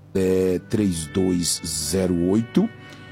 3208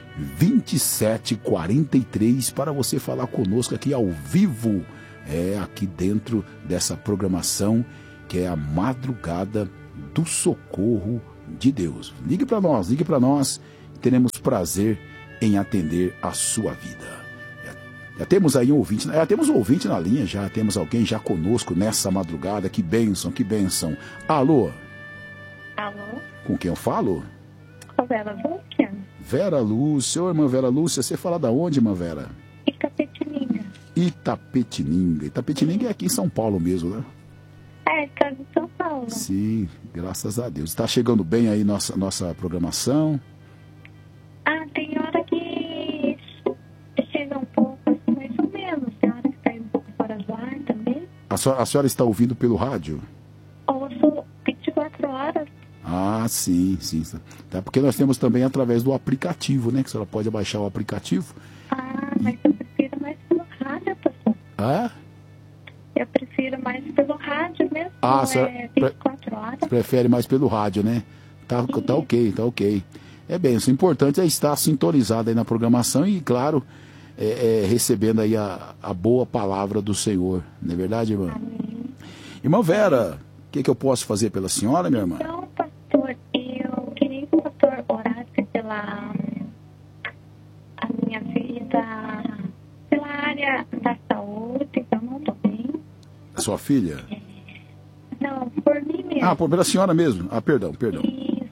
2743 para você falar conosco aqui ao vivo, aqui dentro dessa programação que é a Madrugada do Socorro de Deus. Ligue para nós, teremos prazer em atender a sua vida. Já temos aí um ouvinte, temos um ouvinte na linha, já temos alguém já conosco nessa madrugada. Que bênção, que bênção. Alô? Alô? Com quem eu falo? Com Vera Lúcia. Vera Lúcia, ô irmã Vera Lúcia, você fala da onde, irmã Vera? Itapetininga. Itapetininga é aqui em São Paulo mesmo, né? Estado de São Paulo. Sim, graças a Deus. Está chegando bem aí nossa programação? Tem hora que chega um pouco assim, mais ou menos. Tem hora que está um pouco fora do ar também. A senhora está ouvindo pelo rádio? Ouço 24 horas. Sim. Tá, porque nós temos também através do aplicativo, né? Que a senhora pode baixar o aplicativo. Mas eu prefiro mais pelo rádio, pastor. Eu prefiro mais pelo rádio mesmo. 24 horas. Prefere mais pelo rádio, né? Tá ok. É bem, o importante é estar sintonizado aí na programação e, claro, recebendo aí a boa palavra do Senhor. Não é verdade, irmã? Amém. Irmã Vera, o que eu posso fazer pela senhora, minha irmã? Então, pastor, eu queria que o pastor orasse pela a minha vida, pela área da saúde, que eu não estou bem. A sua filha? Não, por mim mesmo. Pela senhora mesmo. Perdão. Isso.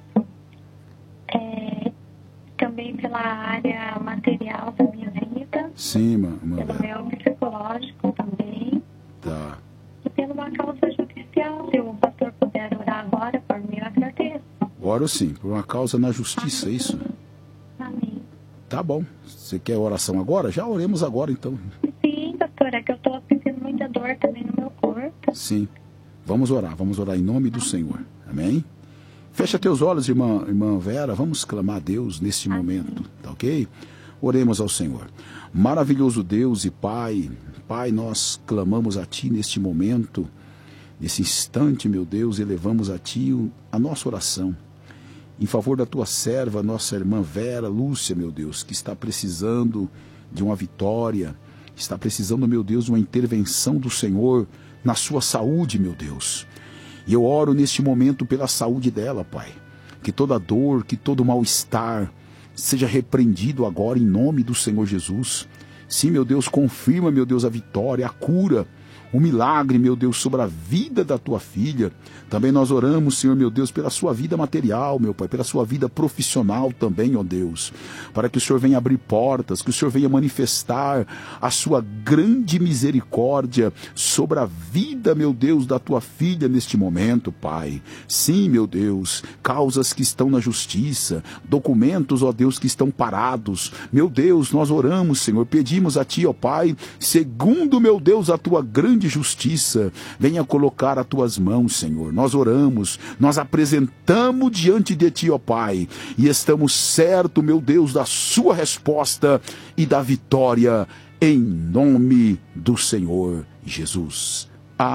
Também pela área material da minha vida. Sim, irmã pelo Vera. meu psicológico também. Tá. E pela uma causa judicial. Se o pastor puder orar agora, por mim, eu agradeço. Oro sim, por uma causa na justiça, Amém. é isso? Amém. Tá bom. Você quer oração agora? Já oremos agora, então. Sim, pastor, é que eu estou sentindo muita dor também no meu corpo. Sim. Vamos orar em nome do Senhor. Amém? Fecha teus olhos, irmã Vera. Vamos clamar a Deus neste momento, tá ok? Oremos ao Senhor. Maravilhoso Deus e Pai, nós clamamos a Ti neste momento, nesse instante, meu Deus, elevamos a Ti a nossa oração. Em favor da Tua serva, nossa irmã Vera Lúcia, meu Deus, que está precisando de uma vitória, está precisando, meu Deus, de uma intervenção do Senhor na sua saúde, meu Deus. E eu oro neste momento pela saúde dela, Pai. Que toda dor, que todo mal-estar seja repreendido agora em nome do Senhor Jesus. Sim, meu Deus, confirma, meu Deus, a vitória, a cura, o milagre, meu Deus, sobre a vida da tua filha. Também nós oramos, Senhor, meu Deus, pela sua vida material, meu Pai, pela sua vida profissional também, ó Deus, para que o Senhor venha abrir portas, que o Senhor venha manifestar a sua grande misericórdia sobre a vida, meu Deus, da tua filha neste momento, Pai. Sim, meu Deus, causas que estão na justiça, documentos, ó Deus, que estão parados. Meu Deus, nós oramos, Senhor, pedimos a Ti, ó Pai, segundo, meu Deus, a Tua grande justiça, venha colocar as Tuas mãos, Senhor. Nós oramos, nós apresentamos diante de Ti, ó Pai, e estamos certos, meu Deus, da Sua resposta e da vitória, em nome do Senhor Jesus.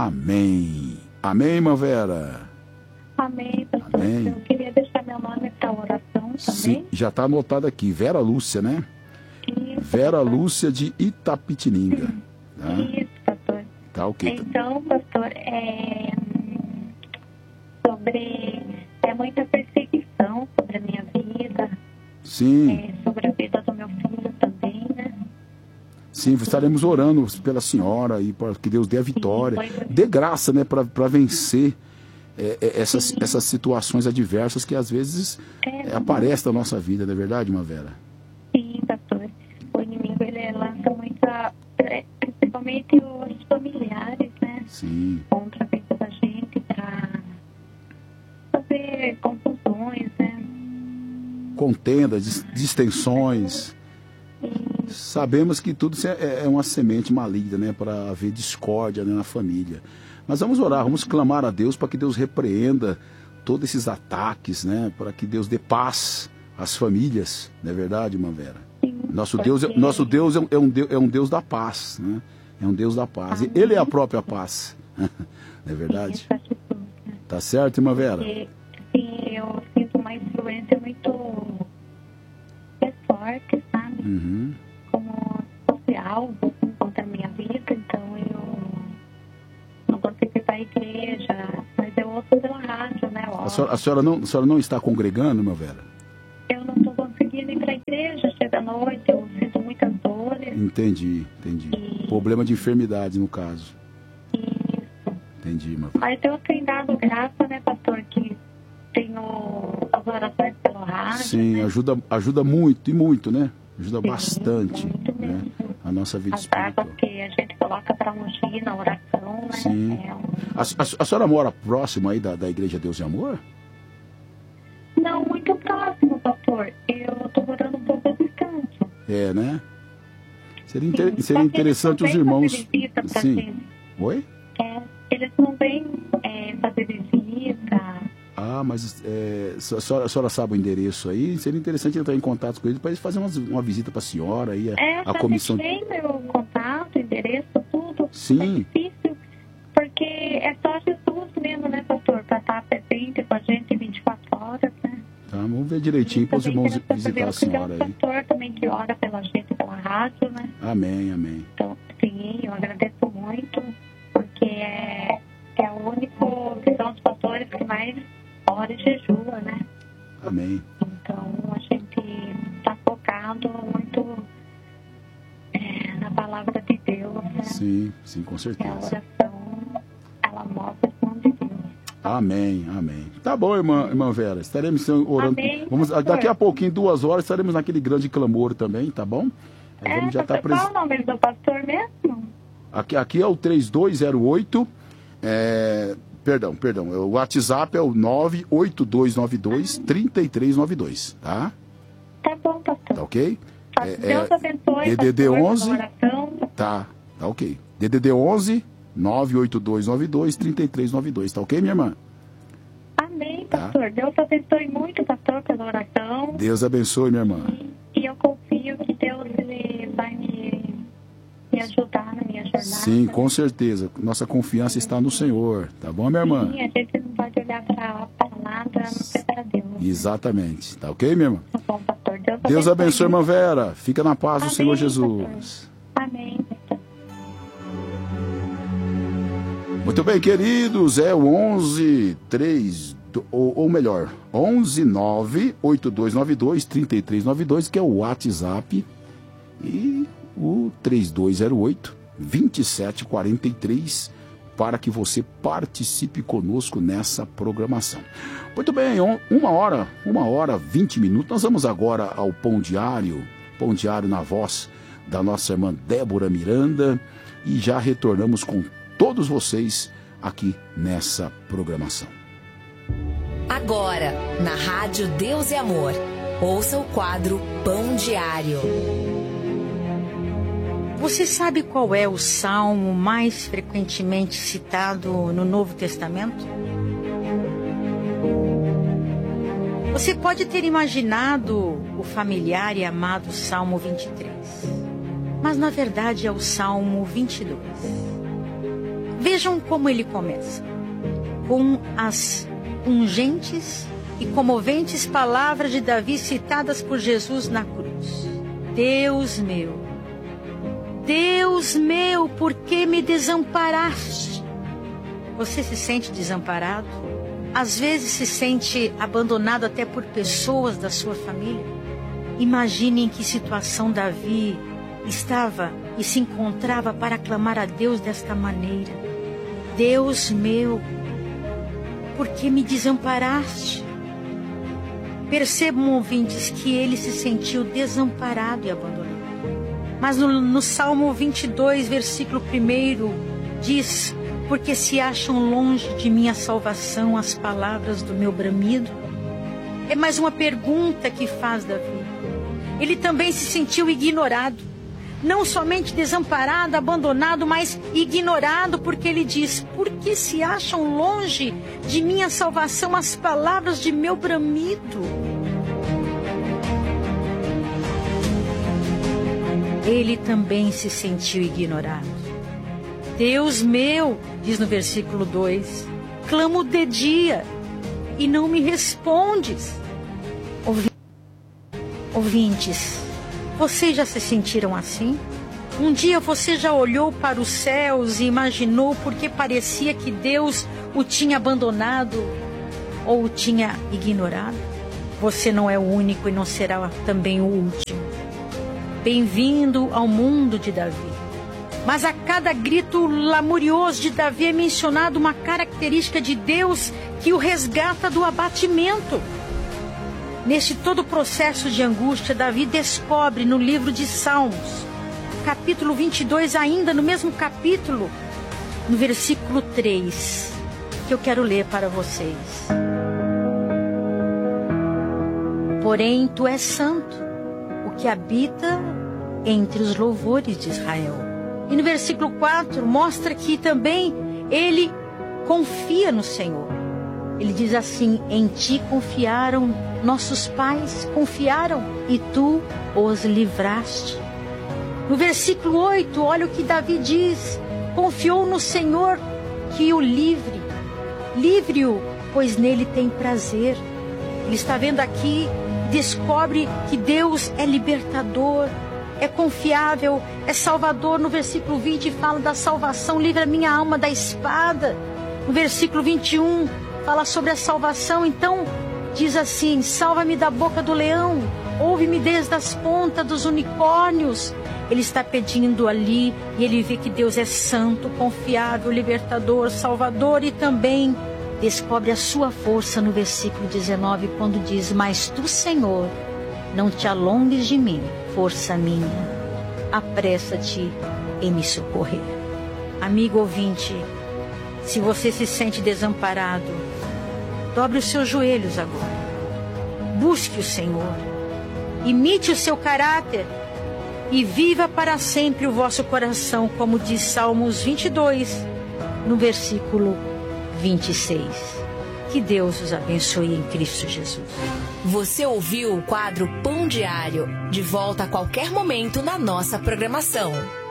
Amém. Amém, irmã Vera? Amém, pastor. Amém. Eu queria deixar meu nome para oração também. Sim, já está anotado aqui, Vera Lúcia, né? Isso, Vera pastor. Lúcia de Itapetininga. Tá? Isso, pastor. Tá ok. Então, pastor, sobre muita perseguição sobre a minha vida, Sim. sobre a vida do meu filho também, né? Sim, estaremos orando pela senhora e para que Deus dê a vitória, dê graça, né, para vencer essas situações adversas que às vezes aparecem na nossa vida, não é verdade, irmã Vera? Sim, pastor. O inimigo, ele lança muita, principalmente os familiares, né? Sim. Contra a vida da gente para fazer confusões, né? Contendas, distensões. Sabemos que tudo é uma semente maligna, né, para haver discórdia, né, na família. Mas vamos orar, vamos clamar a Deus para que Deus repreenda todos esses ataques, né, para que Deus dê paz às famílias, não é verdade, irmã Vera? Sim, Nosso Deus é um Deus da paz, né? É um Deus da paz. E Ele é a própria paz, não é verdade? Tá certo, irmã Vera? Sim, eu sinto mais doença muito forte, sabe? Uhum. Como fosse algo assim, contra a minha vida, então eu não consigo ir para a igreja, mas eu ouço pela rádio, né? A senhora não está congregando, irmã Vera? Eu não estou conseguindo ir para a igreja, chega à noite, eu sinto muitas dores. Entendi. Problema de enfermidade, no caso. Isso. Entendi, irmã Vera. Mas eu tenho dado graça, né, pastor, que tenho as orações pelo rádio. Sim, né? ajuda muito, e muito, né? Ajuda Sim, bastante, muito né? mesmo. A nossa vida As águas espiritual. que a gente coloca para ungir na oração, né? Sim. É A senhora mora próximo aí da Igreja Deus e Amor? Não muito próximo, pastor. Eu estou morando um pouco distante. É, né? Seria Sim, seria interessante os irmãos... fazer visita pra Sim. gente. Oi? Eles não vêm fazer visita. Ah, mas a senhora sabe o endereço aí? Seria interessante entrar em contato com eles para eles fazerem uma visita para a senhora aí, a comissão. Tem meu contato, endereço, tudo. Sim. É difícil, porque é só Jesus mesmo, né, pastor? Para estar presente com a gente 24 horas, né? Tá, vamos ver direitinho para os irmãos visitar a senhora aí. Tem um pastor também que ora pela gente, pela rádio, né? Amém, amém. Então, sim, eu agradeço muito, porque é o único que são os pastores que mais ora e jejua, né? Amém. Então, a gente está focado muito na palavra de Deus, né? Sim, com E a certeza. oração, ela mostra o nome de Deus. Amém. Tá bom, irmã Vera. Estaremos orando. Amém, Daqui a pouquinho, 2 horas, estaremos naquele grande clamor também, tá bom? Aí vamos já estar qual é o nome do pastor mesmo? Aqui é o 3208. Perdão. O WhatsApp é o 98292-3392, tá? Tá bom, pastor. Tá ok? Deus abençoe. DDD pastor, 11. pela oração. Tá ok. DDD 11 98292-3392, tá ok, minha irmã? Amém, pastor. Deus abençoe muito, pastor, pela oração. Deus abençoe, minha irmã. E eu confio que Deus ele vai me ajudar na minha jornada. Sim, com certeza. Nossa confiança está no Senhor, tá bom, minha irmã? Sim, a gente não pode olhar para nada, a não ser para Deus. Exatamente. Tá ok, minha irmã? Tá bom, pastor. Deus abençoe, irmã Vera. Fica na paz do Amém, Senhor Jesus. pastor. Amém, pastor. Muito bem, queridos, é o 11-9-8292-3392, que é o WhatsApp, e o 3208-2743, para que você participe conosco nessa programação. Muito bem, 1h20. Nós vamos agora ao Pão Diário na voz da nossa irmã Débora Miranda, e já retornamos com todos vocês aqui nessa programação. Agora, na Rádio Deus e Amor, ouça o quadro Pão Diário. Você sabe qual é o salmo mais frequentemente citado no Novo Testamento? Você pode ter imaginado o familiar e amado Salmo 23, mas na verdade é o Salmo 22. Vejam como ele começa, com as pungentes e comoventes palavras de Davi citadas por Jesus na cruz. Deus meu, por que me desamparaste? Você se sente desamparado? Às vezes se sente abandonado até por pessoas da sua família? Imagine em que situação Davi estava e se encontrava para clamar a Deus desta maneira: Deus meu, por que me desamparaste? Percebam, ouvintes, que ele se sentiu desamparado e abandonado. Mas no Salmo 22, versículo 1, diz: porque se acham longe de minha salvação as palavras do meu bramido? É mais uma pergunta que faz Davi. Ele também se sentiu ignorado. Não somente desamparado, abandonado, mas ignorado, porque ele diz: por que se acham longe de minha salvação as palavras de meu bramido? Ele também se sentiu ignorado. Deus meu, diz no versículo 2, clamo de dia e não me respondes, Ouvintes, vocês já se sentiram assim? Um dia você já olhou para os céus e imaginou porque parecia que Deus o tinha abandonado ou o tinha ignorado? Você não é o único e não será também o último. Bem-vindo ao mundo de Davi. Mas a cada grito lamurioso de Davi é mencionada uma característica de Deus que o resgata do abatimento. Neste todo processo de angústia, Davi descobre no livro de Salmos, capítulo 22, ainda no mesmo capítulo, no versículo 3, que eu quero ler para vocês. Porém, tu és santo, o que habita entre os louvores de Israel. E no versículo 4 mostra que também ele confia no Senhor. Ele diz assim: em ti confiaram nossos pais, confiaram e tu os livraste. No versículo 8, olha o que Davi diz: confiou no Senhor que o livre. Livre-o, pois nele tem prazer. Ele está vendo aqui, descobre que Deus é libertador, é confiável, é salvador. No versículo 20 fala da salvação: livra minha alma da espada. No versículo 21 fala sobre a salvação. Então diz assim: salva-me da boca do leão, ouve-me desde as pontas dos unicórnios. Ele está pedindo ali e ele vê que Deus é santo, confiável, libertador, salvador, e também descobre a sua força no versículo 19, quando diz: mas tu, Senhor, não te alongues de mim, força minha, apressa-te em me socorrer. Amigo ouvinte, se você se sente desamparado, dobre os seus joelhos agora. Busque o Senhor, imite o seu caráter e viva para sempre o vosso coração, como diz Salmos 22, no versículo 26. Que Deus os abençoe em Cristo Jesus. Você ouviu o quadro Pão Diário, de volta a qualquer momento na nossa programação.